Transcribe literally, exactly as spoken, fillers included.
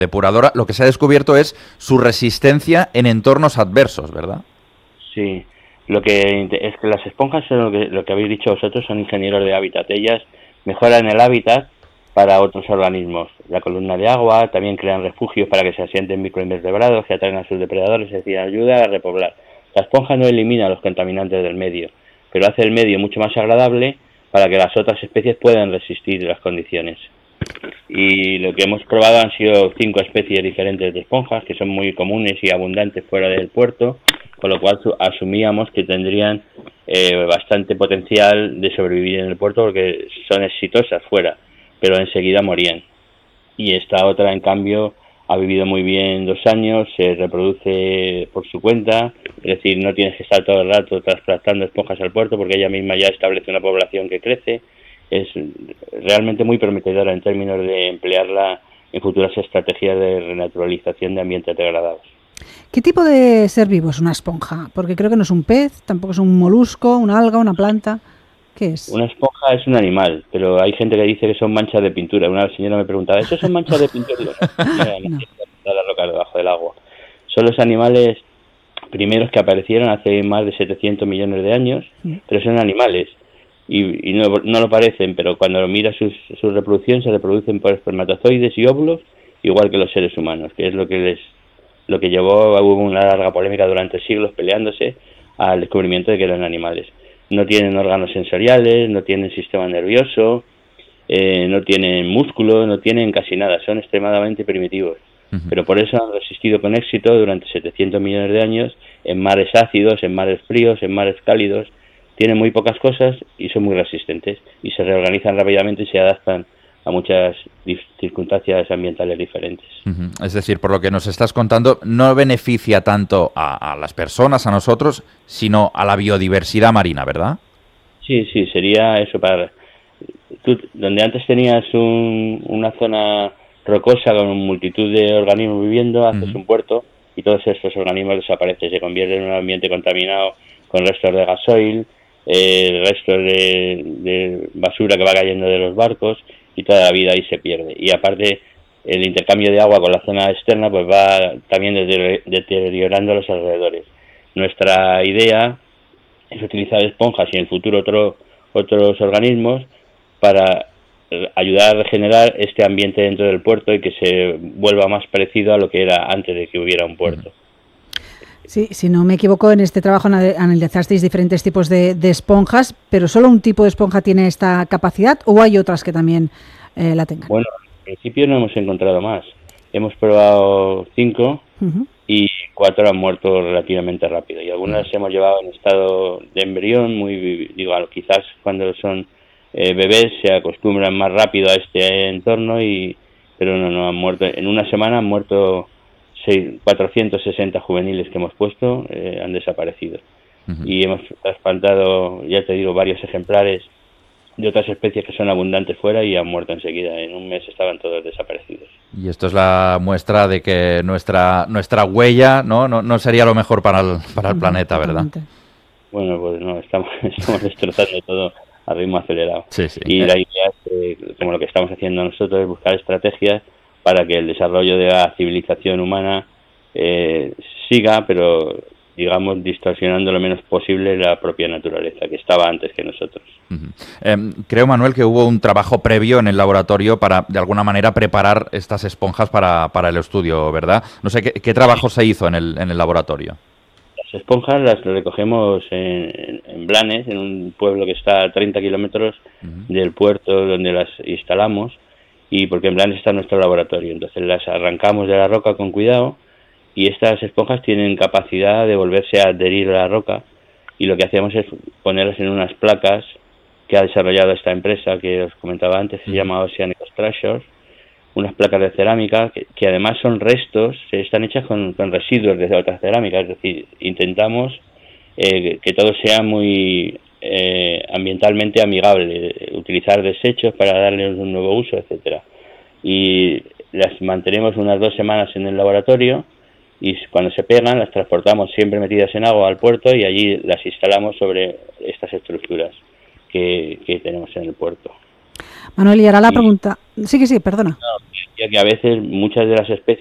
depuradora, lo que se ha descubierto es su resistencia en entornos adversos, ¿verdad? Sí, lo que es que las esponjas son lo que, lo que habéis dicho vosotros, son ingenieros de hábitat. Ellas mejoran el hábitat para otros organismos. La columna de agua, también crean refugios para que se asienten microinvertebrados que atraen a sus depredadores, es decir, ayuda a repoblar. La esponja no elimina los contaminantes del medio, pero hace el medio mucho más agradable para que las otras especies puedan resistir las condiciones. Y lo que hemos probado han sido cinco especies diferentes de esponjas, que son muy comunes y abundantes fuera del puerto, con lo cual asumíamos que tendrían eh, bastante potencial de sobrevivir en el puerto porque son exitosas fuera, pero enseguida morían. Y esta otra, en cambio, ha vivido muy bien dos años, se reproduce por su cuenta, es decir, no tienes que estar todo el rato trasplantando esponjas al puerto porque ella misma ya establece una población que crece. Es realmente muy prometedora en términos de emplearla en futuras estrategias de renaturalización de ambientes degradados. ¿Qué tipo de ser vivo es una esponja? Porque creo que no es un pez, tampoco es un molusco, una alga, una planta. ¿Qué es? Una esponja es un animal, pero hay gente que dice que son manchas de pintura. Una señora me preguntaba, ¿eso son manchas de pintura? No, no, no. La roca debajo del agua. Son los animales primeros que aparecieron hace más de setecientos millones de años, sí. Pero son animales. Y, y no, no lo parecen, pero cuando miras su, su reproducción, se reproducen por espermatozoides y óvulos, igual que los seres humanos, que es lo que les lo que llevó, hubo una larga polémica durante siglos peleándose al descubrimiento de que eran animales. No tienen órganos sensoriales, no tienen sistema nervioso, eh, no tienen músculo, no tienen casi nada, son extremadamente primitivos. Uh-huh. Pero por eso han resistido con éxito durante setecientos millones de años en mares ácidos, en mares fríos, en mares cálidos. Tienen muy pocas cosas y son muy resistentes y se reorganizan rápidamente y se adaptan a muchas circunstancias ambientales diferentes. Uh-huh. Es decir, por lo que nos estás contando, no beneficia tanto a, a las personas, a nosotros, sino a la biodiversidad marina, ¿verdad? Sí, sí, sería eso para... Tú, donde antes tenías un, una zona rocosa con multitud de organismos viviendo, haces uh-huh. un puerto y todos estos organismos desaparecen, se convierten en un ambiente contaminado con restos de gasoil, eh, restos de, de basura que va cayendo de los barcos y toda la vida ahí se pierde. Y aparte el intercambio de agua con la zona externa pues va también deteriorando los alrededores. Nuestra idea es utilizar esponjas y en el futuro otro, otros organismos para ayudar a regenerar este ambiente dentro del puerto y que se vuelva más parecido a lo que era antes de que hubiera un puerto. Sí, si no me equivoco, en este trabajo analizasteis diferentes tipos de, de esponjas, pero ¿solo un tipo de esponja tiene esta capacidad o hay otras que también eh, la tengan? Bueno, en principio no hemos encontrado más. Hemos probado cinco uh-huh. y cuatro han muerto relativamente rápido. Y algunas uh-huh. hemos llevado en estado de embrión, muy digo, quizás cuando son eh, bebés se acostumbran más rápido a este entorno, y pero no, no han muerto. En una semana han muerto cuatrocientos sesenta juveniles que hemos puesto, eh, han desaparecido. Uh-huh. Y hemos trasplantado, ya te digo, varios ejemplares de otras especies que son abundantes fuera y han muerto enseguida. En un mes estaban todos desaparecidos. Y esto es la muestra de que nuestra nuestra huella no no, no sería lo mejor para el, para el uh-huh. planeta, ¿verdad? Bueno, pues no, estamos, estamos destrozando todo a ritmo acelerado. Sí, sí. Y la idea es, que, como lo que estamos haciendo nosotros, es buscar estrategias para que el desarrollo de la civilización humana eh, siga, pero digamos distorsionando lo menos posible la propia naturaleza que estaba antes que nosotros. Uh-huh. Eh, creo, Manuel, que hubo un trabajo previo en el laboratorio para, de alguna manera, preparar estas esponjas para, para el estudio, ¿verdad? No sé, ¿qué, qué trabajo se hizo en el, en el laboratorio? Las esponjas las recogemos en, en Blanes, en un pueblo que está a treinta kilómetros uh-huh. del puerto donde las instalamos, y porque en Blanes está nuestro laboratorio. Entonces las arrancamos de la roca con cuidado, y estas esponjas tienen capacidad de volverse a adherir a la roca, y lo que hacemos es ponerlas en unas placas que ha desarrollado esta empresa que os comentaba antes, que se llama Oceanic Structures, unas placas de cerámica que, que además son restos, están hechas con, con residuos de otras cerámicas, es decir, intentamos eh, que todo sea muy eh, ambientalmente amigable, utilizar desechos para darles un nuevo uso, etcétera. Y las mantenemos unas dos semanas en el laboratorio, y cuando se pegan las transportamos siempre metidas en agua al puerto, y allí las instalamos sobre estas estructuras que, que tenemos en el puerto. Manuel, y ahora la pregunta... Sí, que sí, perdona. No, y decía que a veces muchas de las especies